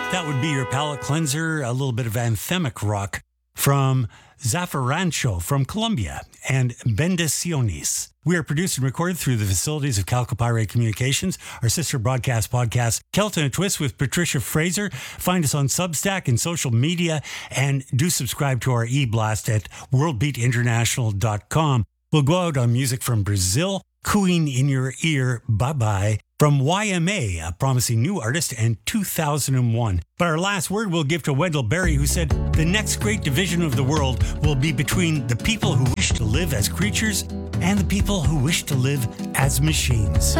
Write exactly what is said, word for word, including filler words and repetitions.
That would be your palate cleanser, a little bit of anthemic rock from Zafarancho from Colombia and Bendiciones. We are produced and recorded through the facilities of Calcopire Communications, our sister broadcast podcast, Kelton and Twist with Patricia Fraser. Find us on Substack and social media, and do subscribe to our e-blast at world beat international dot com. We'll go out on music from Brazil, Cooing in Your Ear, Bye-Bye, from Y M A, a promising new artist, and two thousand one. But our last word we'll give to Wendell Berry, who said, the next great division of the world will be between the people who wish to live as creatures and the people who wish to live as machines.